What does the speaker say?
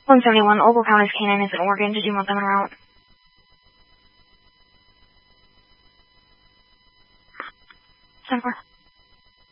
171, Opal County's K9 is in Oregon. Did you want them en route? 10-4.